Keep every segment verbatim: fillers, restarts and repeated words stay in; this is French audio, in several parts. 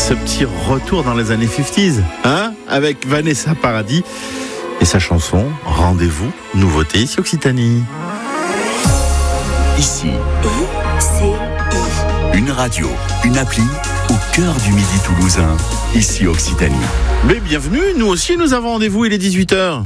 ce petit retour dans les années cinquante, hein, avec Vanessa Paradis et sa chanson Rendez-vous, nouveauté ici Occitanie. Ici, I C I. une radio, une appli au cœur du midi toulousain, ici Occitanie. Mais bienvenue, nous aussi nous avons rendez-vous, il est dix-huit heures.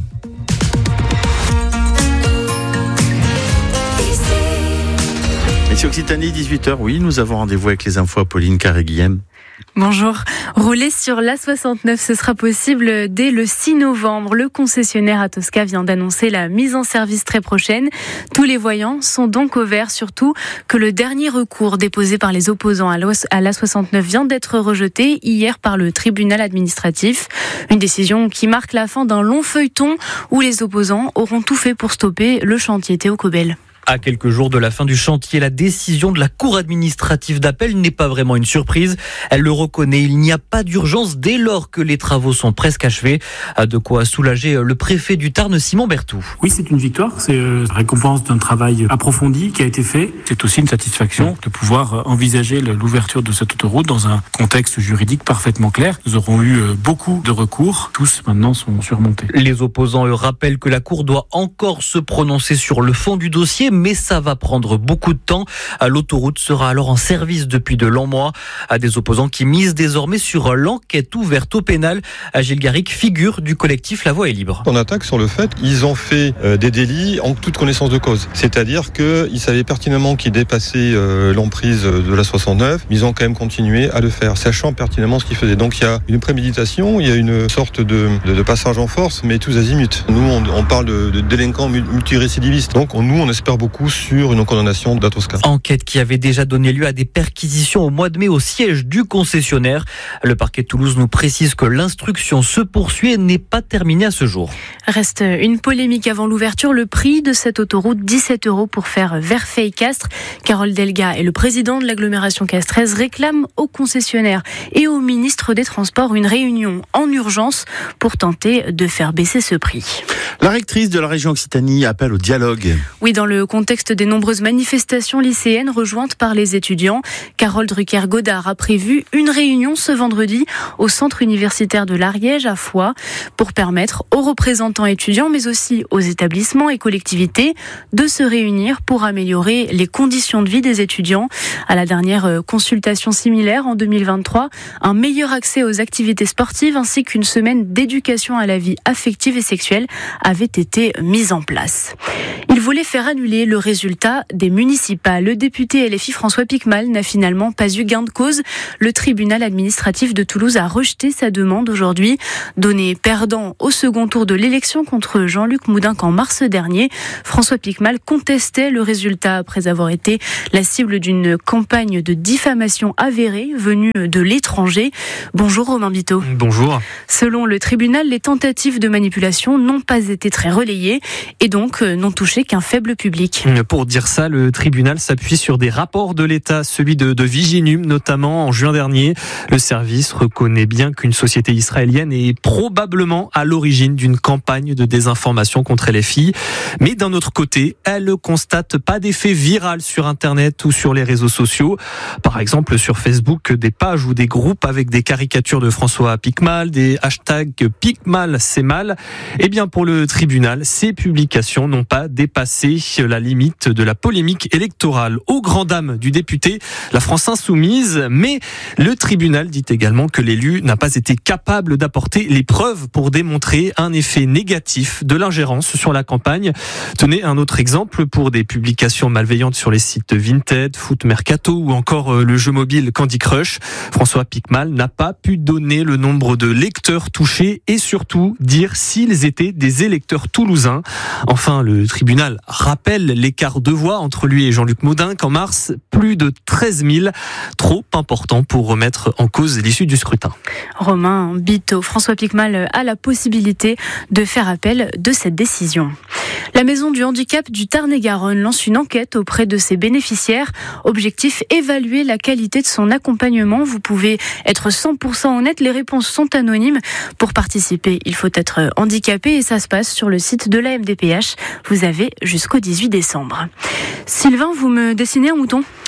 Ici Occitanie, dix-huit heures, oui, nous avons rendez-vous avec les infos à Pauline Carré-Guillem. Bonjour. Rouler sur l'A soixante-neuf, ce sera possible dès le six novembre. Le concessionnaire Atosca vient d'annoncer la mise en service très prochaine. Tous les voyants sont donc au vert, surtout que le dernier recours déposé par les opposants à l'A soixante-neuf vient d'être rejeté hier par le tribunal administratif. Une décision qui marque la fin d'un long feuilleton où les opposants auront tout fait pour stopper le chantier. Théo Cobel. À quelques jours de la fin du chantier, la décision de la Cour administrative d'appel n'est pas vraiment une surprise. Elle le reconnaît, il n'y a pas d'urgence dès lors que les travaux sont presque achevés. De quoi soulager le préfet du Tarn, Simon Berthoud. Oui, c'est une victoire, c'est la récompense d'un travail approfondi qui a été fait. C'est aussi une satisfaction de pouvoir envisager l'ouverture de cette autoroute dans un contexte juridique parfaitement clair. Nous aurons eu beaucoup de recours, tous maintenant sont surmontés. Les opposants eux, rappellent que la Cour doit encore se prononcer sur le fond du dossier, mais ça va prendre beaucoup de temps. L'autoroute sera alors en service depuis de longs mois. À des opposants qui misent désormais sur l'enquête ouverte au pénal. Gilles Garrigue, figure du collectif La Voix est libre. On attaque sur le fait qu'ils ont fait euh, des délits en toute connaissance de cause. C'est-à-dire qu'ils savaient pertinemment qu'ils dépassaient euh, l'emprise de la soixante-neuf, mais ils ont quand même continué à le faire, sachant pertinemment ce qu'ils faisaient. Donc il y a une préméditation, il y a une sorte de, de, de passage en force, mais tous azimuts. Nous, on, on parle de, de délinquants multirécidivistes. Donc on, nous, on espère beaucoup beaucoup sur une condamnation d'Atosca. Enquête qui avait déjà donné lieu à des perquisitions au mois de mai au siège du concessionnaire. Le parquet de Toulouse nous précise que l'instruction se poursuit et n'est pas terminée à ce jour. Reste une polémique avant l'ouverture. Le prix de cette autoroute, dix-sept euros pour faire Verfeil-Castres. Carole Delga et le président de l'agglomération castraise réclament au concessionnaire et au ministre des Transports une réunion en urgence pour tenter de faire baisser ce prix. La rectrice de la région Occitanie appelle au dialogue. Oui, dans le contexte des nombreuses manifestations lycéennes rejointes par les étudiants, Carole Drucker-Godard a prévu une réunion ce vendredi au centre universitaire de l'Ariège à Foix pour permettre aux représentants étudiants mais aussi aux établissements et collectivités de se réunir pour améliorer les conditions de vie des étudiants. À la dernière consultation similaire en deux mille vingt-trois, un meilleur accès aux activités sportives ainsi qu'une semaine d'éducation à la vie affective et sexuelle avait été mise en place. Il voulait faire annuler le résultat des municipales. Le député L F I François Piquemal n'a finalement pas eu gain de cause. Le tribunal administratif de Toulouse a rejeté sa demande aujourd'hui. Donné perdant au second tour de l'élection contre Jean-Luc Moudenc en mars dernier, François Piquemal contestait le résultat après avoir été la cible d'une campagne de diffamation avérée venue de l'étranger. Bonjour Romain Biteau. Bonjour. Selon le tribunal, les tentatives de manipulation n'ont pas été très relayées et donc n'ont touché qu'un faible public. Pour dire ça, le tribunal s'appuie sur des rapports de l'État, celui de, de Viginum notamment en juin dernier. Le service reconnaît bien qu'une société israélienne est probablement à l'origine d'une campagne de désinformation contre L F I. Mais d'un autre côté, elle ne constate pas d'effet viral sur Internet ou sur les réseaux sociaux. Par exemple, sur Facebook, des pages ou des groupes avec des caricatures de François Piquemal, des hashtags Piquemal c'est mal. Eh bien, pour le tribunal, ces publications n'ont pas dépassé la limite de la polémique électorale. Aux grandes dames du député, la France insoumise, mais le tribunal dit également que l'élu n'a pas été capable d'apporter les preuves pour démontrer un effet négatif de l'ingérence sur la campagne. Tenez un autre exemple pour des publications malveillantes sur les sites Vinted, Foot Mercato ou encore le jeu mobile Candy Crush. François Piquemal n'a pas pu donner le nombre de lecteurs touchés et surtout dire s'ils étaient des électeurs toulousains. Enfin, le tribunal rappelle l'écart de voix entre lui et Jean-Luc Moudenc en mars, plus de treize mille, trop important pour remettre en cause l'issue du scrutin. Romain Biteau, François Piquemal a la possibilité de faire appel de cette décision. La Maison du Handicap du Tarn-et-Garonne lance une enquête auprès de ses bénéficiaires. Objectif, évaluer la qualité de son accompagnement. Vous pouvez être cent pour cent honnête, les réponses sont anonymes. Pour participer, il faut être handicapé et ça se passe sur le site de la M D P H. Vous avez jusqu'au dix-huit décembre. Sylvain, vous me dessinez un mouton ?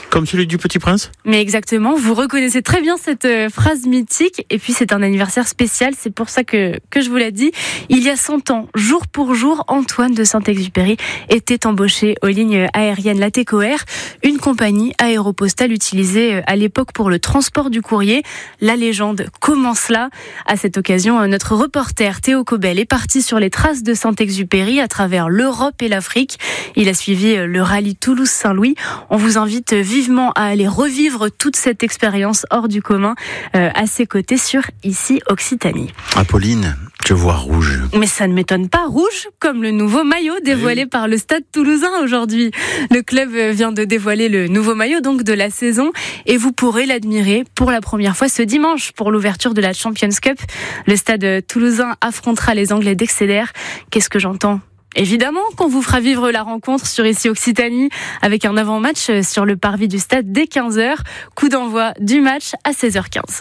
Comme celui du Petit Prince ? Mais exactement, vous reconnaissez très bien cette euh, phrase mythique. Et puis c'est un anniversaire spécial, c'est pour ça que, que je vous l'ai dit. Il y a cent ans, jour pour jour, Antoine de Saint-Exupéry était embauché aux lignes aériennes Latécoère, une compagnie aéropostale utilisée à l'époque pour le transport du courrier. La légende commence là. À cette occasion, notre reporter Théo Cobel est parti sur les traces de Saint-Exupéry à travers l'Europe et l'Afrique. Il a suivi le rallye Toulouse-Saint-Louis. On vous invite vivement à aller revivre toute cette expérience hors du commun euh, à ses côtés sur Ici Occitanie. Apolline, je vois rouge. Mais ça ne m'étonne pas, rouge comme le nouveau maillot dévoilé oui. par le Stade Toulousain aujourd'hui. Le club vient de dévoiler le nouveau maillot donc de la saison et vous pourrez l'admirer pour la première fois ce dimanche pour l'ouverture de la Champions Cup. Le Stade Toulousain affrontera les Anglais d'Exeter. Qu'est-ce que j'entends ? Évidemment qu'on vous fera vivre la rencontre sur Ici Occitanie avec un avant-match sur le parvis du stade dès quinze heures. Coup d'envoi du match à seize heures quinze.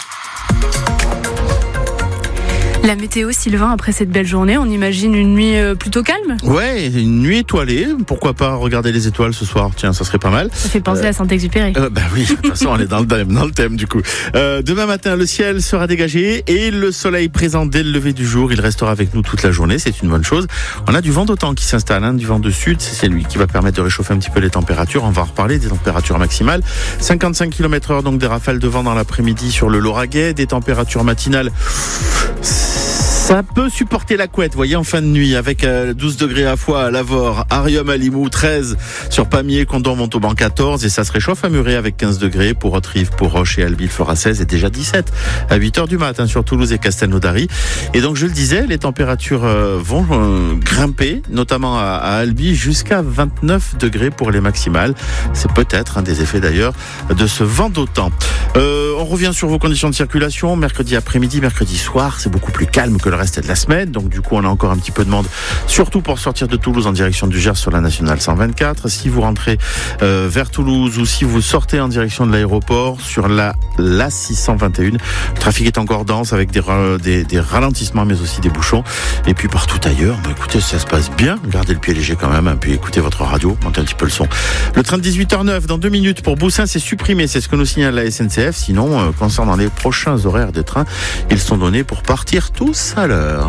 La météo, Sylvain, après cette belle journée, on imagine une nuit plutôt calme ? Ouais, une nuit étoilée. Pourquoi pas regarder les étoiles ce soir ? Tiens, ça serait pas mal. Ça fait penser euh, à Saint-Exupéry. Euh, bah oui, de toute façon, on est dans le thème, dans le thème du coup. Euh, demain matin, le ciel sera dégagé et le soleil présent dès le lever du jour. Il restera avec nous toute la journée, c'est une bonne chose. On a du vent d'automne qui s'installe, hein, du vent de sud. C'est lui qui va permettre de réchauffer un petit peu les températures. On va en reparler des températures maximales. cinquante-cinq kilomètres heure, donc des rafales de vent dans l'après-midi sur le Lauragais. Des températures matinales... Ça peut supporter la couette, vous voyez, en fin de nuit, avec douze degrés à Foix, à Lavore, Arium à Limoux, treize sur Pamiers, Condom, Montauban, quatorze, et ça se réchauffe à Muret avec quinze degrés, pour Haute-Rive, pour Roche et Albi, il fera seize, et déjà dix-sept à huit heures du matin sur Toulouse et Castelnaudary. Et donc, je le disais, les températures vont grimper, notamment à Albi, jusqu'à vingt-neuf degrés pour les maximales. C'est peut-être un des effets d'ailleurs de ce vent d'automne. Euh, on revient sur vos conditions de circulation. Mercredi après-midi, mercredi soir, c'est beaucoup plus calme que le reste de la semaine. Donc du coup, on a encore un petit peu de monde, surtout pour sortir de Toulouse en direction du Gers sur la nationale cent vingt-quatre. Si vous rentrez euh, vers Toulouse ou si vous sortez en direction de l'aéroport sur la l'A six cent vingt et un, le trafic est encore dense avec des, des, des ralentissements mais aussi des bouchons. Et puis partout ailleurs, bah, écoutez, ça se passe bien. Gardez le pied léger quand même, hein, puis écoutez votre radio, montez un petit peu le son. Le train de dix-huit heures neuf dans deux minutes pour Boussin, c'est supprimé. C'est ce que nous signale la S N C F. Sinon, euh, concernant les prochains horaires des trains, ils sont donnés pour partir tous à l'heure.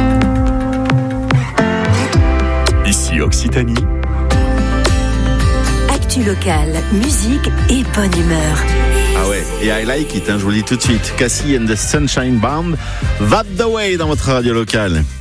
Ici Occitanie. Actu locale, musique et bonne humeur. Ah ouais, et I like it, hein, je vous le dis tout de suite. Cassie and the Sunshine Band, That the Way dans votre radio locale.